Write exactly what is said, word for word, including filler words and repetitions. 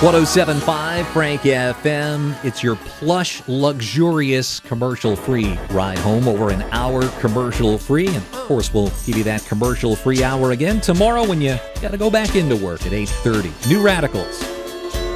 one oh seven point five Frank F M. It's your plush, luxurious, commercial-free ride home. Over an hour commercial-free. And, of course, we'll give you that commercial-free hour again tomorrow when you got to go back into work at eight thirty. New Radicals.